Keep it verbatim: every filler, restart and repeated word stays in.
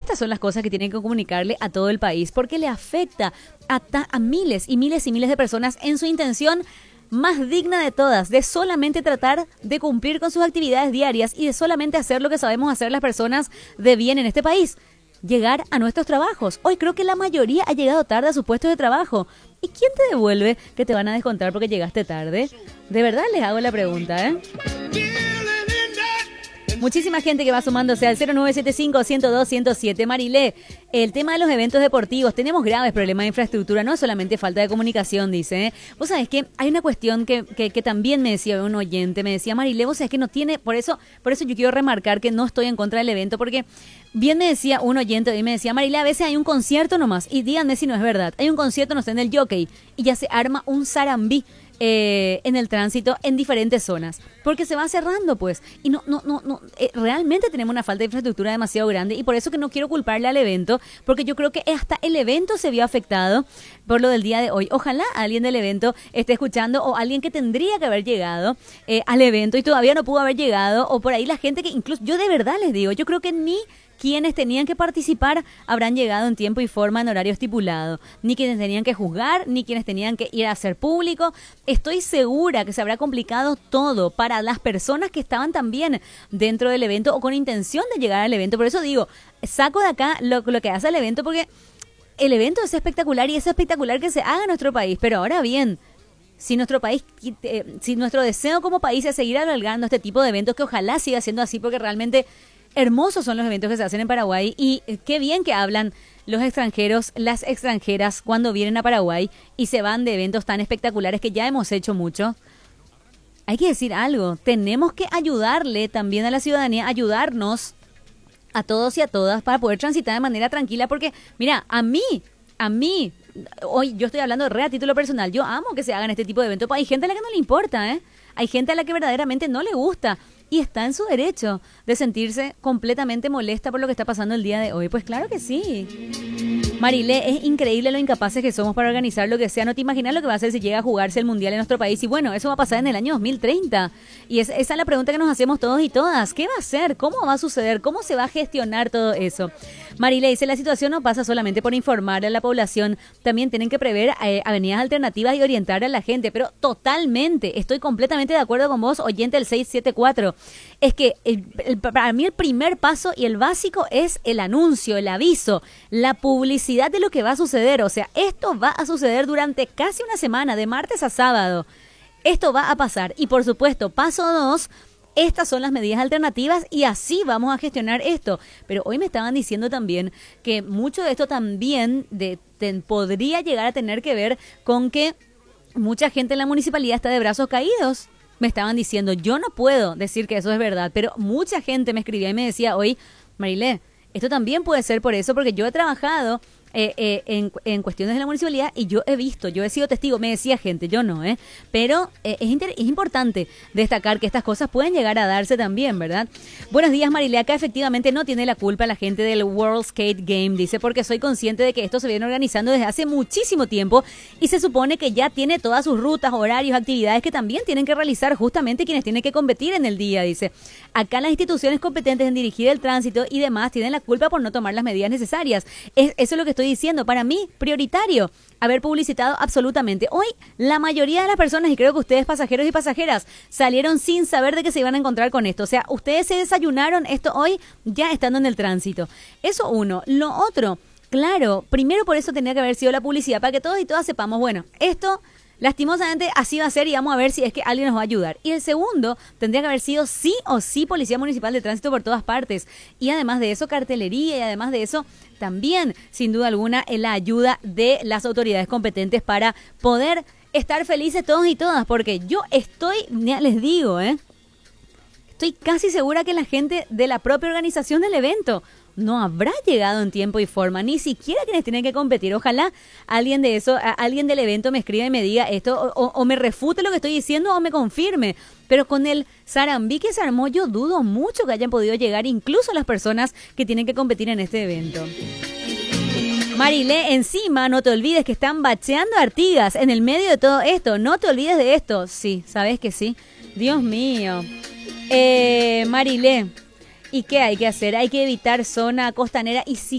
estas son las cosas que tienen que comunicarle a todo el país, porque le afecta a, ta- a miles y miles y miles de personas en su intención más digna de todas, de solamente tratar de cumplir con sus actividades diarias y de solamente hacer lo que sabemos hacer las personas de bien en este país. Llegar a nuestros trabajos. Hoy creo que la mayoría ha llegado tarde a sus puestos de trabajo. ¿Y quién te devuelve que te van a descontar porque llegaste tarde? De verdad les hago la pregunta, ¿eh? Muchísima gente que va sumándose al cero nueve siete cinco, uno cero dos, uno cero siete. Marilé, el tema de los eventos deportivos, tenemos graves problemas de infraestructura, no solamente falta de comunicación, dice. ¿eh? Vos sabés que hay una cuestión que, que, que también me decía un oyente, me decía, Marilé, vos sabés que no tiene, por eso, por eso yo quiero remarcar que no estoy en contra del evento, porque bien me decía un oyente y me decía, Marilé, a veces hay un concierto nomás, y díganme si no es verdad, hay un concierto, no sé, en el Jockey, y ya se arma un sarambí. Eh, en el tránsito en diferentes zonas, porque se va cerrando pues, y no, no, no, no eh, realmente tenemos una falta de infraestructura demasiado grande, y por eso que no quiero culparle al evento, porque yo creo que hasta el evento se vio afectado por lo del día de hoy. Ojalá alguien del evento esté escuchando, o alguien que tendría que haber llegado eh, al evento y todavía no pudo haber llegado, o por ahí la gente que incluso, yo de verdad les digo, yo creo que ni quienes tenían que participar habrán llegado en tiempo y forma en horario estipulado, ni quienes tenían que juzgar, ni quienes tenían que ir a hacer público. Estoy segura que se habrá complicado todo para las personas que estaban también dentro del evento o con intención de llegar al evento. Por eso digo, saco de acá lo, lo que hace el evento, porque el evento es espectacular y es espectacular que se haga en nuestro país, pero ahora bien, si nuestro país, eh, si nuestro deseo como país es seguir alargando este tipo de eventos, que ojalá siga siendo así, porque realmente hermosos son los eventos que se hacen en Paraguay, y qué bien que hablan los extranjeros, las extranjeras cuando vienen a Paraguay y se van de eventos tan espectaculares que ya hemos hecho mucho. Hay que decir algo, tenemos que ayudarle también a la ciudadanía, ayudarnos a todos y a todas para poder transitar de manera tranquila, porque mira, a mí, a mí, hoy yo estoy hablando re a título personal, yo amo que se hagan este tipo de eventos, hay gente a la que no le importa, ¿eh? Hay gente a la que verdaderamente no le gusta. Y está en su derecho de sentirse completamente molesta por lo que está pasando el día de hoy. Pues claro que sí. Marilé, es increíble lo incapaces que somos para organizar lo que sea. No te imaginas lo que va a hacer si llega a jugarse el Mundial en nuestro país. Y bueno, eso va a pasar en el año dos mil treinta. Y es, esa es la pregunta que nos hacemos todos y todas. ¿Qué va a hacer? ¿Cómo va a suceder? ¿Cómo se va a gestionar todo eso? Marilé dice, la situación no pasa solamente por informar a la población. También tienen que prever eh, avenidas alternativas y orientar a la gente. Pero totalmente, estoy completamente de acuerdo con vos, oyente del seis siete cuatro. Es que el, el, para mí el primer paso y el básico es el anuncio, el aviso, la publicidad de lo que va a suceder. O sea, esto va a suceder durante casi una semana, de martes a sábado. Esto va a pasar. Y por supuesto, paso dos, estas son las medidas alternativas y así vamos a gestionar esto. Pero hoy me estaban diciendo también que mucho de esto también de, de, podría llegar a tener que ver con que mucha gente en la municipalidad está de brazos caídos. Me estaban diciendo, yo no puedo decir que eso es verdad, pero mucha gente me escribía y me decía hoy, Marilé, esto también puede ser por eso, porque yo he trabajado eh, eh, en, en cuestiones de la municipalidad y yo he visto, yo he sido testigo, me decía gente, yo no, ¿eh? Pero eh, es, inter- es importante destacar que estas cosas pueden llegar a darse también, ¿verdad? Buenos días, Marilé, acá efectivamente no tiene la culpa la gente del World Skate Game, dice, porque soy consciente de que esto se viene organizando desde hace muchísimo tiempo y se supone que ya tiene todas sus rutas, horarios, actividades que también tienen que realizar justamente quienes tienen que competir en el día, dice. Acá las instituciones competentes en dirigir el tránsito y demás tienen la culpa por no tomar las medidas necesarias. Es, eso es lo que estoy diciendo. Para mí, prioritario, haber publicitado absolutamente. Hoy, la mayoría de las personas, y creo que ustedes pasajeros y pasajeras, salieron sin saber de qué se iban a encontrar con esto. O sea, ustedes se desayunaron esto hoy ya estando en el tránsito. Eso uno. Lo otro, claro, primero por eso tenía que haber sido la publicidad, para que todos y todas sepamos, bueno, esto lastimosamente así va a ser y vamos a ver si es que alguien nos va a ayudar. Y el segundo, tendría que haber sido sí o sí Policía Municipal de Tránsito por todas partes. Y además de eso, cartelería, y además de eso, también, sin duda alguna, en la ayuda de las autoridades competentes para poder estar felices todos y todas. Porque yo estoy, ya les digo, ¿eh? Estoy casi segura que la gente de la propia organización del evento no habrá llegado en tiempo y forma, ni siquiera quienes tienen que competir. Ojalá alguien de eso, alguien del evento me escriba y me diga esto, o, o me refute lo que estoy diciendo o me confirme. Pero con el sarambí que se armó, yo dudo mucho que hayan podido llegar incluso las personas que tienen que competir en este evento. Marilé, encima, no te olvides que están bacheando a Artigas en el medio de todo esto. No te olvides de esto. Sí, sabes que sí. Dios mío. Eh, Marilé, ¿y qué hay que hacer? Hay que evitar zona costanera y si